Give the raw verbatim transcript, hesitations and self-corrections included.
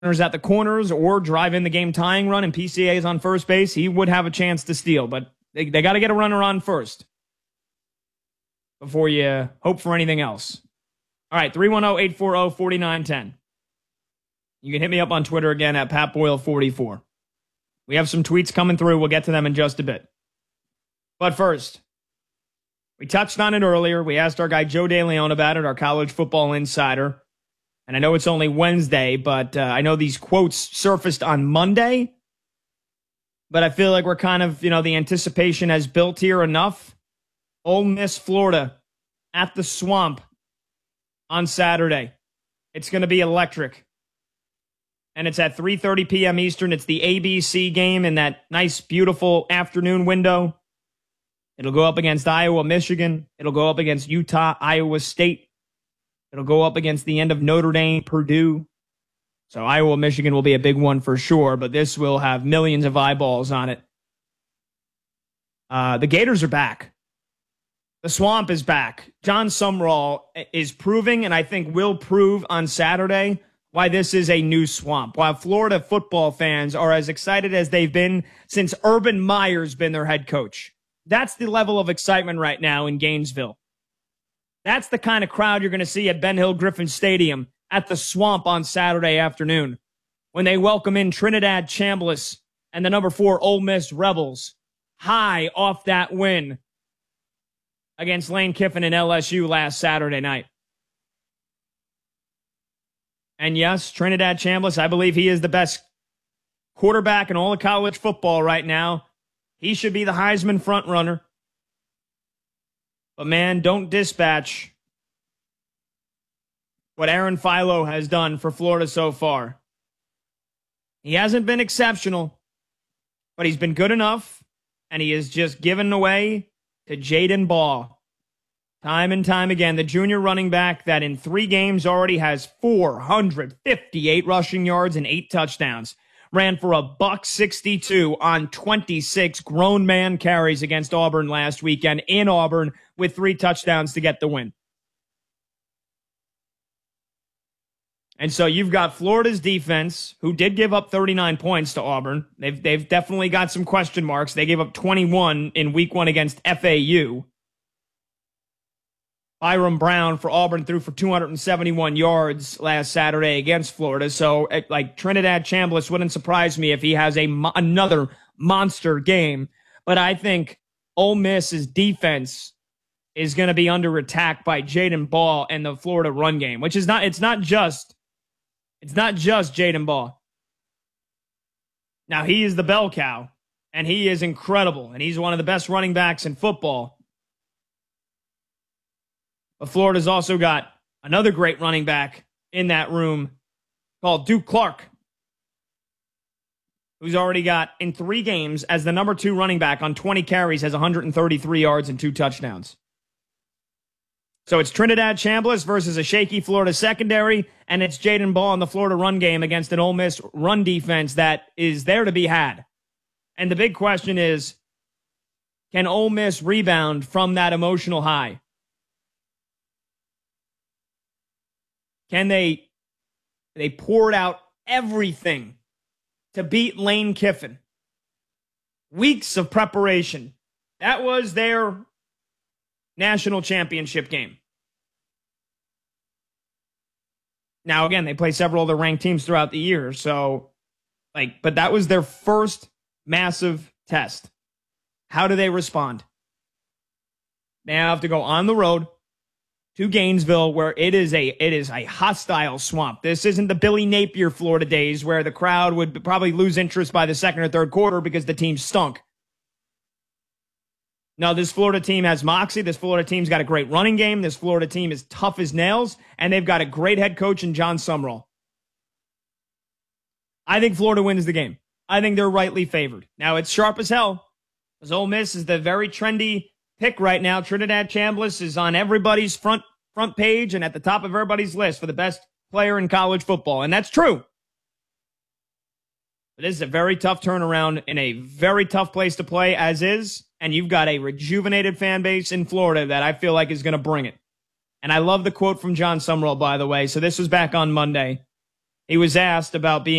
at the corners or drive in the game tying run and P C A is on first base, he would have a chance to steal. But they, they got to get a runner on first before you hope for anything else. All right, three one zero, eight four zero, four nine one zero. You can hit me up on Twitter again at Pat Boyle forty-four. We have some tweets coming through. We'll get to them in just a bit. But first, we touched on it earlier. We asked our guy Joe DeLeon about it, our college football insider. And I know it's only Wednesday, but uh, I know these quotes surfaced on Monday. But I feel like we're kind of, you know, the anticipation has built here enough. Ole Miss, Florida, at the Swamp on Saturday. It's going to be electric. And it's at three thirty p.m. Eastern. It's the A B C game in that nice, beautiful afternoon window. It'll go up against Iowa, Michigan. It'll go up against Utah, Iowa State. It'll go up against the end of Notre Dame, Purdue. So Iowa, Michigan will be a big one for sure, but this will have millions of eyeballs on it. Uh, the Gators are back. The Swamp is back. John Sumrall is proving, and I think will prove on Saturday, why this is a new Swamp. While Florida football fans are as excited as they've been since Urban Meyer's been their head coach. That's the level of excitement right now in Gainesville. That's the kind of crowd you're going to see at Ben Hill Griffin Stadium at the Swamp on Saturday afternoon when they welcome in Trinidad Chambliss and the number four Ole Miss Rebels high off that win against Lane Kiffin and L S U last Saturday night. And yes, Trinidad Chambliss, I believe he is the best quarterback in all of college football right now. He should be the Heisman frontrunner. But man, don't dispatch what Aaron Philo has done for Florida so far. He hasn't been exceptional, but he's been good enough, and he is just given away to Jaden Ball. Time and time again, the junior running back that in three games already has four hundred fifty-eight rushing yards and eight touchdowns. Ran for a buck sixty-two on twenty-six grown man carries against Auburn last weekend in Auburn with three touchdowns to get the win. And so you've got Florida's defense, who did give up thirty-nine points to Auburn. They've, they've definitely got some question marks. They gave up twenty-one in week one against F A U. Byram Brown for Auburn threw for two hundred seventy-one yards last Saturday against Florida. So, like, Trinidad Chambliss wouldn't surprise me if he has a mo- another monster game. But I think Ole Miss's defense is going to be under attack by Jaden Ball and the Florida run game, which is not, it's not just, it's not just Jaden Ball. Now, he is the bell cow, and he is incredible, and he's one of the best running backs in football. But Florida's also got another great running back in that room called Duke Clark, who's already got, in three games, as the number two running back on twenty carries, has one hundred thirty-three yards and two touchdowns. So it's Trinidad Chambliss versus a shaky Florida secondary, and it's Jaden Ball in the Florida run game against an Ole Miss run defense that is there to be had. And the big question is, can Ole Miss rebound from that emotional high? Can they, they poured out everything to beat Lane Kiffin. Weeks of preparation. That was their national championship game. Now, again, they play several other ranked teams throughout the year, so, like, but that was their first massive test. How do they respond? They have to go on the road to Gainesville, where it is a it is a hostile Swamp. This isn't the Billy Napier Florida days where the crowd would probably lose interest by the second or third quarter because the team stunk. No, this Florida team has moxie. This Florida team's got a great running game. This Florida team is tough as nails, and they've got a great head coach in John Sumrall. I think Florida wins the game. I think they're rightly favored. Now, it's sharp as hell, because Ole Miss is the very trendy pick right now. Trinidad Chambliss is on everybody's front front page and at the top of everybody's list for the best player in college football, and that's true. But this is a very tough turnaround in a very tough place to play as is, and you've got a rejuvenated fan base in Florida that I feel like is going to bring it. And I love the quote from John Sumrall, by the way. So this was back on Monday. He was asked about being